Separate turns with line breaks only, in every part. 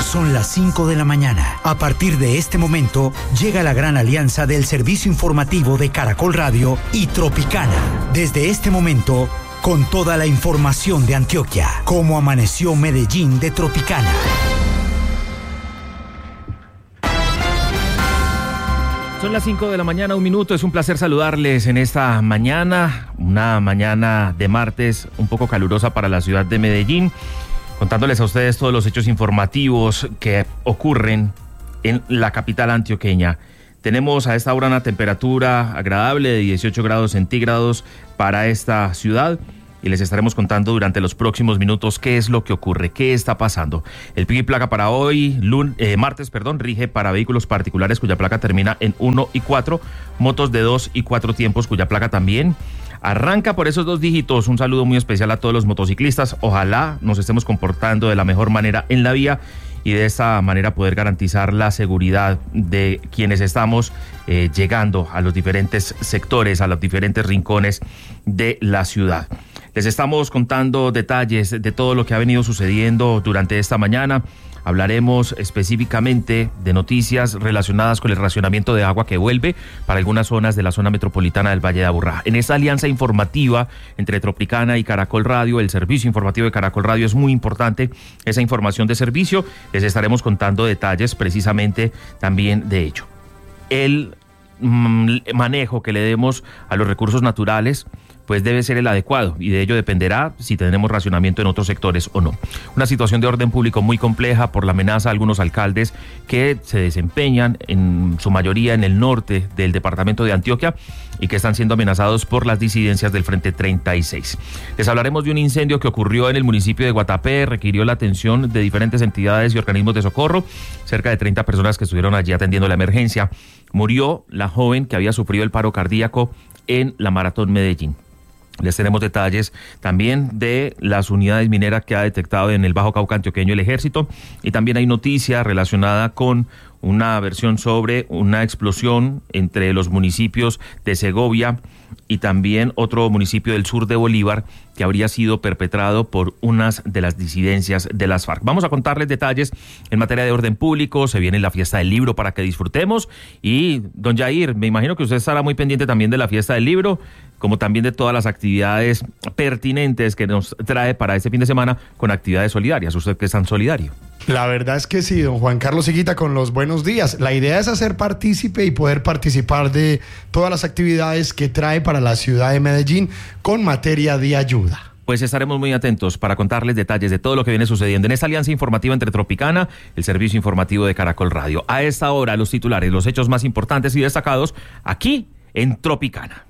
Son las 5 de la mañana. A partir de este momento, llega la gran alianza del servicio informativo de Caracol Radio y Tropicana. Desde este momento, con toda la información de Antioquia. Cómo amaneció Medellín de Tropicana.
Son las 5 de la mañana, 1 minuto. Es un placer saludarles en esta mañana, una mañana de martes un poco calurosa para la ciudad de Medellín, contándoles a ustedes todos los hechos informativos que ocurren en la capital antioqueña. Tenemos a esta hora una temperatura agradable de 18 grados centígrados para esta ciudad. Y les estaremos contando durante los próximos minutos qué es lo que ocurre, qué está pasando. El pico y placa para hoy, martes, rige para vehículos particulares cuya placa termina en 1 y 4, motos de 2 y 4 tiempos cuya placa también arranca por esos 2 dígitos. Un saludo muy especial a todos los motociclistas. Ojalá nos estemos comportando de la mejor manera en la vía y de esta manera poder garantizar la seguridad de quienes estamos llegando a los diferentes sectores, a los diferentes rincones de la ciudad. Les estamos contando detalles de todo lo que ha venido sucediendo durante esta mañana. Hablaremos específicamente de noticias relacionadas con el racionamiento de agua que vuelve para algunas zonas de la zona metropolitana del Valle de Aburrá. En esta alianza informativa entre Tropicana y Caracol Radio, el servicio informativo de Caracol Radio, es muy importante esa información de servicio. Les estaremos contando detalles precisamente también de ello. El manejo que le demos a los recursos naturales pues debe ser el adecuado y de ello dependerá si tenemos racionamiento en otros sectores o no. Una situación de orden público muy compleja por la amenaza a algunos alcaldes que se desempeñan en su mayoría en el norte del departamento de Antioquia y que están siendo amenazados por las disidencias del Frente 36. Les hablaremos de un incendio que ocurrió en el municipio de Guatapé, requirió la atención de diferentes entidades y organismos de socorro, cerca de 30 personas que estuvieron allí atendiendo la emergencia. Murió la joven que había sufrido el paro cardíaco en la Maratón Medellín. Les tenemos detalles también de las unidades mineras que ha detectado en el Bajo Cauca antioqueño el Ejército, y también hay noticia relacionada con una versión sobre una explosión entre los municipios de Segovia y también otro municipio del sur de Bolívar que habría sido perpetrado por unas de las disidencias de las FARC. Vamos a contarles detalles en materia de orden público. Se viene la fiesta del libro para que disfrutemos y don Jair, me imagino que usted estará muy pendiente también de la fiesta del libro, como también de todas las actividades pertinentes que nos trae para este fin de semana con actividades solidarias. Usted que es tan solidario.
La verdad es que sí, don Juan Carlos Higuita, con los buenos días. La idea es hacer partícipe y poder participar de todas las actividades que trae para la ciudad de Medellín con materia de ayuda.
Pues estaremos muy atentos para contarles detalles de todo lo que viene sucediendo en esta alianza informativa entre Tropicana, el servicio informativo de Caracol Radio. A esta hora, los titulares, los hechos más importantes y destacados aquí en Tropicana.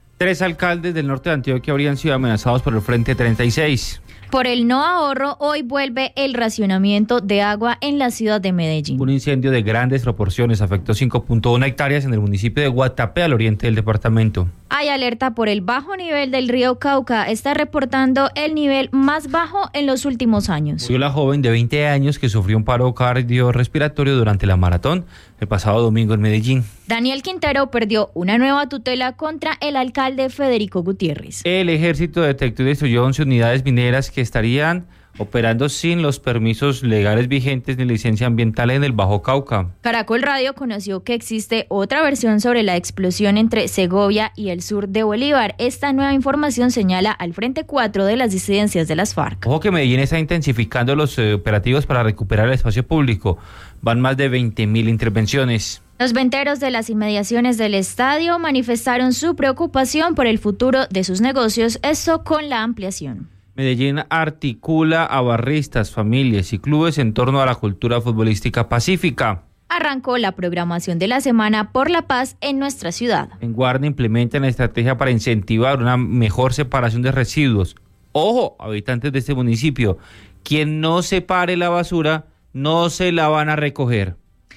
3 alcaldes del norte de Antioquia habrían sido amenazados por el Frente 36.
Por el no ahorro, hoy vuelve el racionamiento de agua en la ciudad de Medellín.
Un incendio de grandes proporciones afectó 5.1 hectáreas en el municipio de Guatapé, al oriente del departamento.
Hay alerta por el bajo nivel del río Cauca. Está reportando el nivel más bajo en los últimos años.
Murió la joven de 20 años que sufrió un paro cardiorrespiratorio durante la maratón el pasado domingo en Medellín.
Daniel Quintero perdió una nueva tutela contra el alcalde Federico Gutiérrez.
El ejército detectó y destruyó 11 unidades mineras que estarían operando sin los permisos legales vigentes ni licencia ambiental en el Bajo Cauca.
Caracol Radio conoció que existe otra versión sobre la explosión entre Segovia y el sur de Bolívar. Esta nueva información señala al Frente 4 de las disidencias de las FARC.
Ojo que Medellín está intensificando los operativos para recuperar el espacio público. Van más de 20.000 intervenciones.
Los venteros de las inmediaciones del estadio manifestaron su preocupación por el futuro de sus negocios, esto con la ampliación.
Medellín articula a barristas, familias y clubes en torno a la cultura futbolística pacífica.
Arrancó la programación de la Semana por la Paz en nuestra ciudad.
En Guardia implementan la estrategia para incentivar una mejor separación de residuos. Ojo, habitantes de este municipio, quien no separe la basura, no se la van a recoger.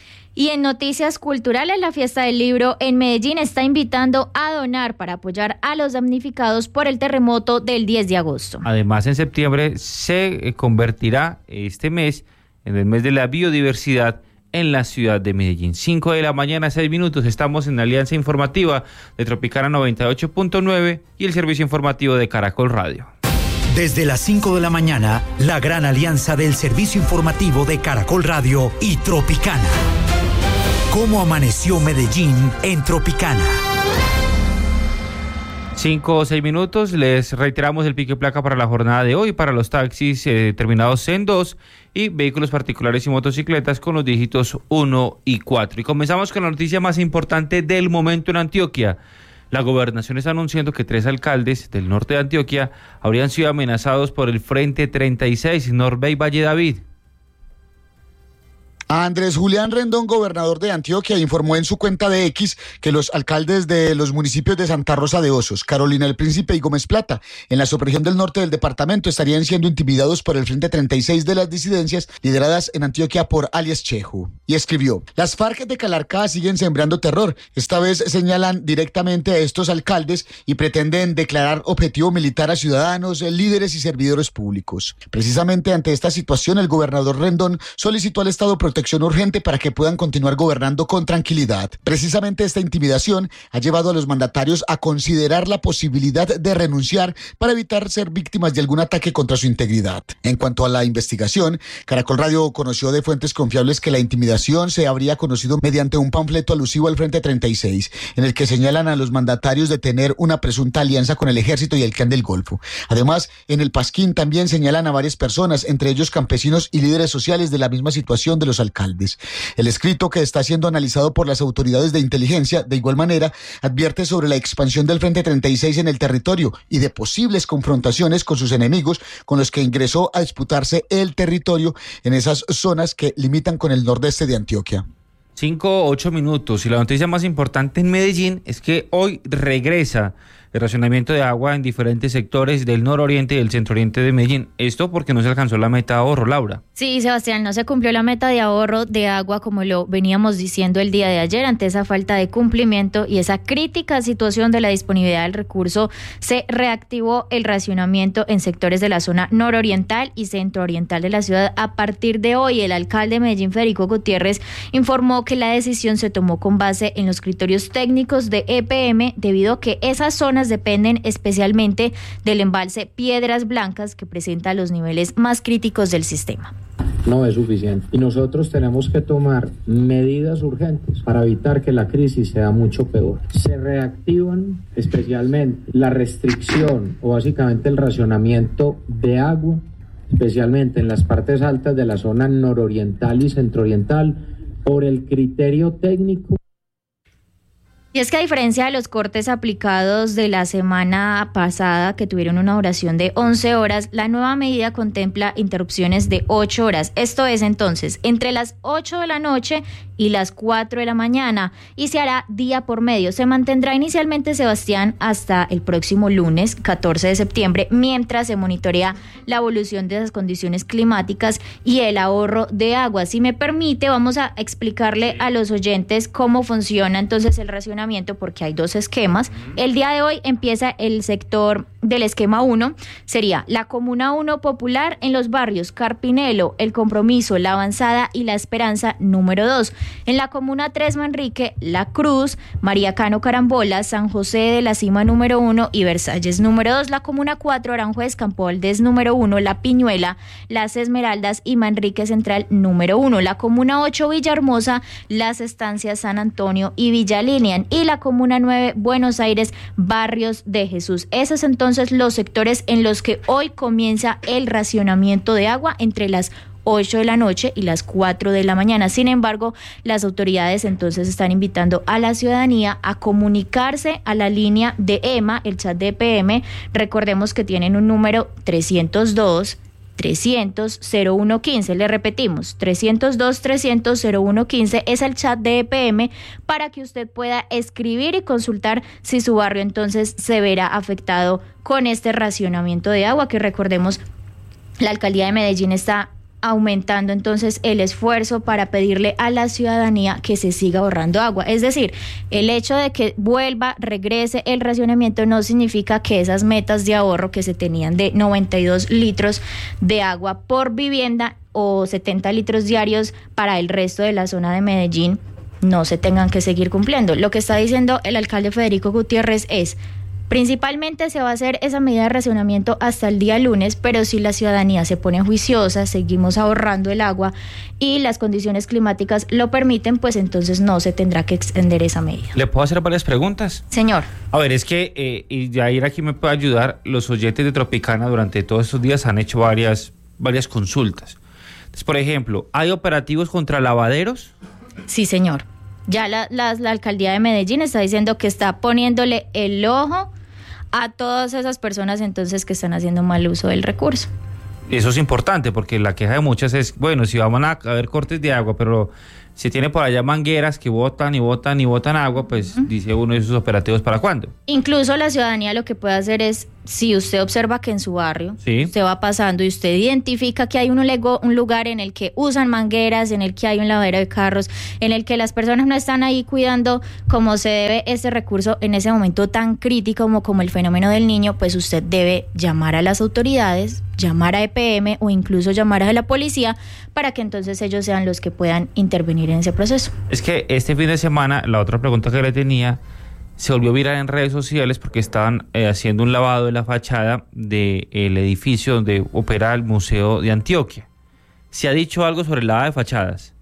Y en noticias culturales, la Fiesta del Libro en Medellín está invitando a donar para apoyar a los damnificados por el terremoto del 10 de agosto.
Además, en septiembre se convertirá este mes en el mes de la biodiversidad en la ciudad de Medellín. 5 de la mañana, 6 minutos. Estamos en la Alianza Informativa de Tropicana 98.9 y el servicio informativo de Caracol Radio.
Desde las 5 de la mañana, la gran alianza del servicio informativo de Caracol Radio y Tropicana. ¿Cómo amaneció Medellín en Tropicana?
5 o 6 minutos, les reiteramos el pico y placa para la jornada de hoy, para los taxis terminados en 2 y vehículos particulares y motocicletas con los dígitos 1 y 4. Y comenzamos con la noticia más importante del momento en Antioquia. La gobernación está anunciando que 3 alcaldes del norte de Antioquia habrían sido amenazados por el Frente 36, Norbey Valle David.
Andrés Julián Rendón, gobernador de Antioquia, informó en su cuenta de X que los alcaldes de los municipios de Santa Rosa de Osos, Carolina del Príncipe y Gómez Plata, en la subregión del norte del departamento, estarían siendo intimidados por el Frente 36 de las disidencias lideradas en Antioquia por alias Cheju. Y escribió: las FARC de Calarcá siguen sembrando terror. Esta vez señalan directamente a estos alcaldes y pretenden declarar objetivo militar a ciudadanos, líderes y servidores públicos. Precisamente ante esta situación, el gobernador Rendón solicitó al Estado protección urgente para que puedan continuar gobernando con tranquilidad. Precisamente esta intimidación ha llevado a los mandatarios a considerar la posibilidad de renunciar para evitar ser víctimas de algún ataque contra su integridad. En cuanto a la investigación, Caracol Radio conoció de fuentes confiables que la intimidación se habría conocido mediante un panfleto alusivo al Frente 36, en el que señalan a los mandatarios de tener una presunta alianza con el Ejército y el Clan del Golfo. Además, en el Pasquín también señalan a varias personas, entre ellos campesinos y líderes sociales de la misma situación de los alcaldes. El escrito, que está siendo analizado por las autoridades de inteligencia, de igual manera, advierte sobre la expansión del Frente 36 en el territorio y de posibles confrontaciones con sus enemigos, con los que ingresó a disputarse el territorio en esas zonas que limitan con el nordeste de Antioquia.
5 o 8 minutos, y la noticia más importante en Medellín es que hoy regresa el racionamiento de agua en diferentes sectores del nororiente y del centro-oriente de Medellín. Esto porque no se alcanzó la meta de ahorro, Laura.
Sí, Sebastián, no se cumplió la meta de ahorro de agua como lo veníamos diciendo el día de ayer. Ante esa falta de cumplimiento y esa crítica situación de la disponibilidad del recurso, se reactivó el racionamiento en sectores de la zona nororiental y centro-oriental de la ciudad. A partir de hoy, el alcalde de Medellín, Federico Gutiérrez, informó que la decisión se tomó con base en los criterios técnicos de EPM, debido a que esas zonas dependen especialmente del embalse Piedras Blancas, que presenta los niveles más críticos del sistema.
No es suficiente y nosotros tenemos que tomar medidas urgentes para evitar que la crisis sea mucho peor. Se reactivan especialmente la restricción o básicamente el racionamiento de agua, especialmente en las partes altas de la zona nororiental y centrooriental, por el criterio técnico.
Y es que a diferencia de los cortes aplicados de la semana pasada, que tuvieron una duración de 11 horas, la nueva medida contempla interrupciones de 8 horas. Esto es entonces entre las 8 de la noche y las 4 de la mañana, y se hará día por medio. Se mantendrá inicialmente, Sebastián, hasta el próximo lunes 14 de septiembre, mientras se monitorea la evolución de las condiciones climáticas y el ahorro de agua. Si me permite, vamos a explicarle a los oyentes cómo funciona entonces el racionamiento, porque hay 2 esquemas. El día de hoy empieza el sector del esquema 1, sería la Comuna 1 Popular en los barrios Carpinelo, El Compromiso, La Avanzada y La Esperanza número 2. En la Comuna 3 Manrique, La Cruz, María Cano Carambola, San José de la Cima número 1 y Versalles número 2. La Comuna 4 Aranjuez, Campo Valdés número 1, La Piñuela, Las Esmeraldas y Manrique Central número 1. La Comuna 8 Villahermosa, Las Estancias, San Antonio y Villa Linian. Y la Comuna 9 Buenos Aires, Barrios de Jesús. Esos entonces los sectores en los que hoy comienza el racionamiento de agua entre las 8 de la noche y las 4 de la mañana. Sin embargo, las autoridades entonces están invitando a la ciudadanía a comunicarse a la línea de EMA, el chat de EPM. Recordemos que tienen un número 300-0115, le repetimos, 302-300-0115 es el chat de EPM para que usted pueda escribir y consultar si su barrio entonces se verá afectado con este racionamiento de agua, que recordemos, la alcaldía de Medellín está aumentando entonces el esfuerzo para pedirle a la ciudadanía que se siga ahorrando agua. Es decir, el hecho de que regrese el racionamiento no significa que esas metas de ahorro que se tenían de 92 litros de agua por vivienda o 70 litros diarios para el resto de la zona de Medellín no se tengan que seguir cumpliendo. Lo que está diciendo el alcalde Federico Gutiérrez es: Principalmente se va a hacer esa medida de racionamiento hasta el día lunes, pero si la ciudadanía se pone juiciosa, seguimos ahorrando el agua y las condiciones climáticas lo permiten, pues entonces no se tendrá que extender esa medida.
¿Le puedo hacer varias preguntas?
Señor.
A ver, es que, y Jair aquí me puede ayudar, los oyentes de Tropicana durante todos estos días han hecho varias consultas. Entonces, por ejemplo, ¿hay operativos contra lavaderos?
Sí, señor. Ya la alcaldía de Medellín está diciendo que está poniéndole el ojo a todas esas personas entonces que están haciendo mal uso del recurso.
Eso es importante porque la queja de muchas es, bueno, si vamos a haber cortes de agua, pero si tiene por allá mangueras que botan y botan y botan agua, pues dice uno, ¿esos operativos para cuándo?
Incluso la ciudadanía lo que puede hacer es, si usted observa que en su barrio usted va pasando y usted identifica que hay un lugar en el que usan mangueras, en el que hay un lavadero de carros, en el que las personas no están ahí cuidando como se debe ese recurso en ese momento tan crítico como el fenómeno del niño, pues usted debe llamar a las autoridades, llamar a EPM o incluso llamar a la policía para que entonces ellos sean los que puedan intervenir en ese proceso.
Es que este fin de semana, la otra pregunta que le tenía, se volvió viral en redes sociales porque estaban haciendo un lavado de la fachada del edificio donde opera el Museo de Antioquia. ¿Se ha dicho algo sobre el lavado de fachadas?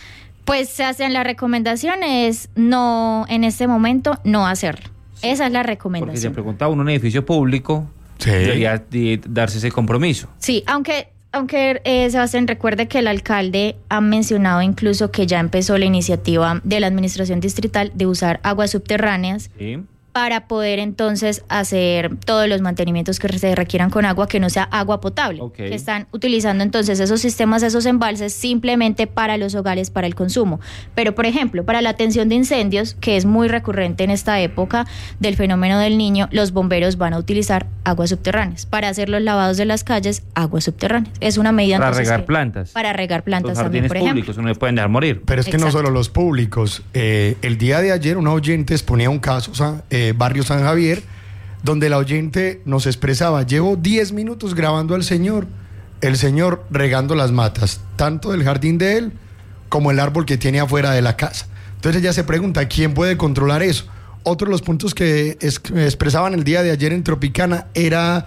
Pues se hacen las recomendaciones, no, en este momento no hacerlo. Sí. Esa es la recomendación.
Porque se preguntaba un edificio público, debería darse ese compromiso.
Sí, aunque Sebastián, recuerde que el alcalde ha mencionado incluso que ya empezó la iniciativa de la administración distrital de usar aguas subterráneas para poder entonces hacer todos los mantenimientos que se requieran con agua que no sea agua potable. Que están utilizando entonces esos sistemas, esos embalses simplemente para los hogares, para el consumo. Pero, por ejemplo, para la atención de incendios, que es muy recurrente en esta época del fenómeno del niño, los bomberos van a utilizar aguas subterráneas. Para hacer los lavados de las calles, aguas subterráneas. Es una medida
para regar plantas.
Para regar plantas
los
también, por ejemplo.
Los jardines públicos no le pueden dejar morir.
Pero es que no solo los públicos. El día de ayer una oyente exponía un caso, Barrio San Javier, donde la oyente nos expresaba: llevo 10 minutos grabando al señor, el señor regando las matas, tanto del jardín de él como el árbol que tiene afuera de la casa. Entonces ella se pregunta, ¿quién puede controlar eso? Otro de los puntos que expresaban el día de ayer en Tropicana era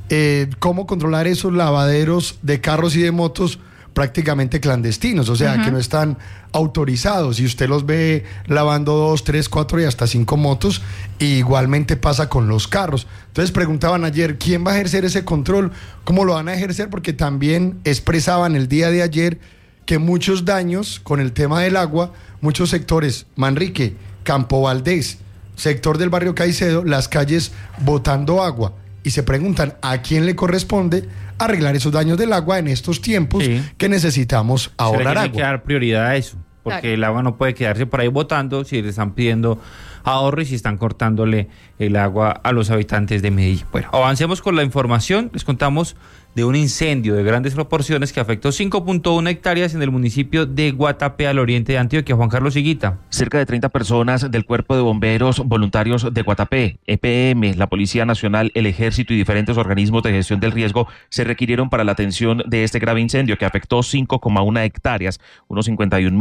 cómo controlar esos lavaderos de carros y de motos prácticamente clandestinos, o sea, que no están autorizados y usted los ve lavando 2, 3, 4 y hasta 5 motos, y igualmente pasa con los carros. Entonces preguntaban ayer, ¿quién va a ejercer ese control? ¿Cómo lo van a ejercer? Porque también expresaban el día de ayer que muchos daños con el tema del agua, muchos sectores, Manrique, Campo Valdés, sector del barrio Caicedo, las calles botando agua, y se preguntan a quién le corresponde arreglar esos daños del agua en estos tiempos que necesitamos ahorrar agua.
Tiene que dar prioridad a eso, porque el agua no puede quedarse por ahí botando si le están pidiendo ahorro y si están cortándole el agua a los habitantes de Medellín. Bueno, avancemos con la información. Les contamos de un incendio de grandes proporciones que afectó 5.1 hectáreas en el municipio de Guatapé, al oriente de Antioquia. Juan Carlos Higuita.
Cerca de 30 personas del Cuerpo de Bomberos Voluntarios de Guatapé, EPM, la Policía Nacional, el Ejército y diferentes organismos de gestión del riesgo se requirieron para la atención de este grave incendio que afectó 5,1 hectáreas, unos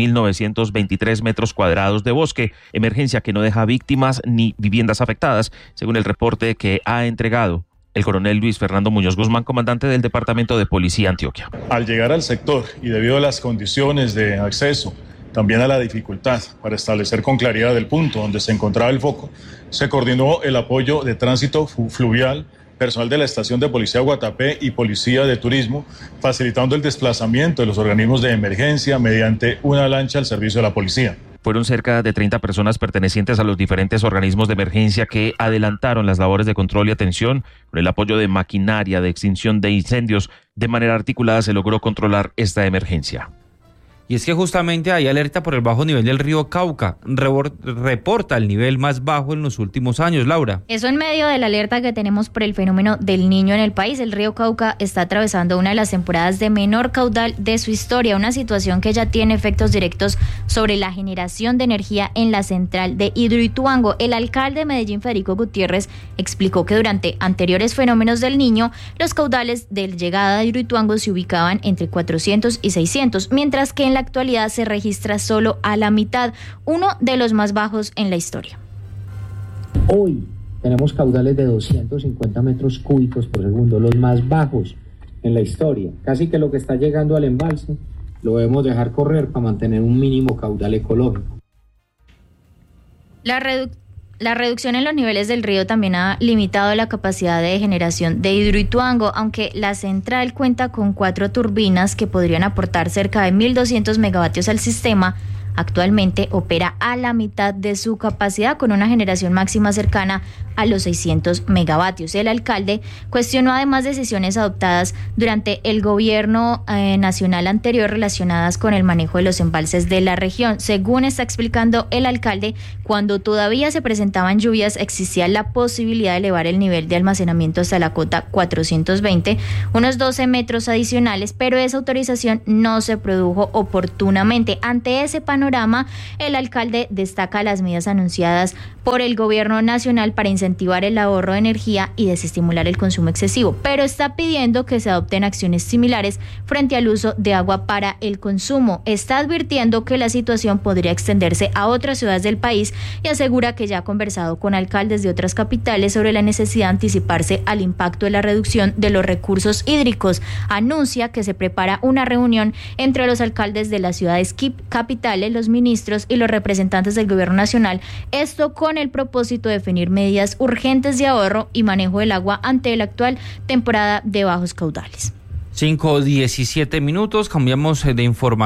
51.923 metros cuadrados de bosque. Emergencia que no deja víctimas ni viviendas afectadas, según el reporte que ha entregado el coronel Luis Fernando Muñoz Guzmán, comandante del Departamento de Policía Antioquia.
Al llegar al sector y debido a las condiciones de acceso, también a la dificultad para establecer con claridad el punto donde se encontraba el foco, se coordinó el apoyo de tránsito fluvial, personal de la estación de policía Guatapé y policía de turismo, facilitando el desplazamiento de los organismos de emergencia mediante una lancha al servicio de la policía.
Fueron cerca de 30 personas pertenecientes a los diferentes organismos de emergencia que adelantaron las labores de control y atención. Con el apoyo de maquinaria de extinción de incendios, de manera articulada se logró controlar esta emergencia.
Y es que justamente hay alerta por el bajo nivel del río Cauca. Reporta el nivel más bajo en los últimos años, Laura.
Eso en medio de la alerta que tenemos por el fenómeno del niño en el país. El río Cauca está atravesando una de las temporadas de menor caudal de su historia, una situación que ya tiene efectos directos sobre la generación de energía en la central de Hidroituango. El alcalde de Medellín, Federico Gutiérrez, explicó que durante anteriores fenómenos del niño, los caudales de llegada de Hidroituango se ubicaban entre 400 y 600, mientras que en la actualidad se registra solo a la mitad, uno de los más bajos en la historia.
Hoy Tenemos caudales de 250 metros cúbicos por segundo, los más bajos en la historia. Casi que lo que está llegando al embalse lo debemos dejar correr para mantener un mínimo caudal ecológico.
La reducción en los niveles del río también ha limitado la capacidad de generación de Hidroituango, aunque la central cuenta con 4 turbinas que podrían aportar cerca de 1.200 megavatios al sistema. Actualmente opera a la mitad de su capacidad con una generación máxima cercana a los 600 megavatios. El alcalde cuestionó además decisiones adoptadas durante el gobierno nacional anterior relacionadas con el manejo de los embalses de la región. Según está explicando el alcalde, cuando todavía se presentaban lluvias existía la posibilidad de elevar el nivel de almacenamiento hasta la cota 420, unos 12 metros adicionales, pero esa autorización no se produjo oportunamente. Ante ese panorama, el alcalde destaca las medidas anunciadas por el gobierno nacional para incentivar el ahorro de energía y desestimular el consumo excesivo, pero está pidiendo que se adopten acciones similares frente al uso de agua para el consumo. Está advirtiendo que la situación podría extenderse a otras ciudades del país y asegura que ya ha conversado con alcaldes de otras capitales sobre la necesidad de anticiparse al impacto de la reducción de los recursos hídricos. Anuncia que se prepara una reunión entre los alcaldes de las ciudades capitales, los ministros y los representantes del gobierno nacional, esto con el propósito de definir medidas urgentes de ahorro y manejo del agua ante la actual temporada de bajos caudales.
5:17, cambiamos de información.